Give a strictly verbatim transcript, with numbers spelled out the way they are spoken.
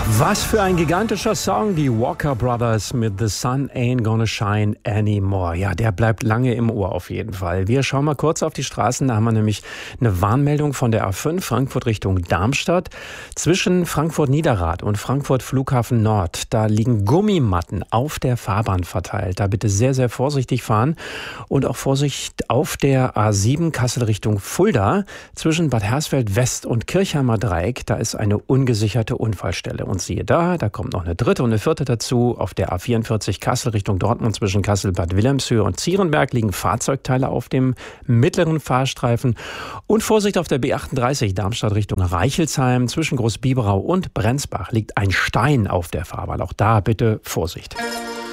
Was für ein gigantischer Song, die Walker Brothers mit The Sun Ain't Gonna Shine Anymore. Ja, der bleibt lange im Ohr auf jeden Fall. Wir schauen mal kurz auf die Straßen. Da haben wir nämlich eine Warnmeldung von der A fünf, Frankfurt Richtung Darmstadt. Zwischen Frankfurt-Niederrad und Frankfurt-Flughafen Nord, da liegen Gummimatten auf der Fahrbahn verteilt. Da bitte sehr, sehr vorsichtig fahren. Und auch Vorsicht auf der A sieben Kassel Richtung Fulda. Zwischen Bad Hersfeld West und Kirchheimer Dreieck, da ist eine ungesicherte Unfallstelle. Und siehe da, da kommt noch eine dritte und eine vierte dazu. Auf der A vierundvierzig Kassel Richtung Dortmund zwischen Kassel-Bad Wilhelmshöhe und Zierenberg liegen Fahrzeugteile auf dem mittleren Fahrstreifen. Und Vorsicht auf der B achtunddreißig Darmstadt Richtung Reichelsheim. Zwischen Großbiberau und Brenzbach liegt ein Stein auf der Fahrbahn. Auch da bitte Vorsicht.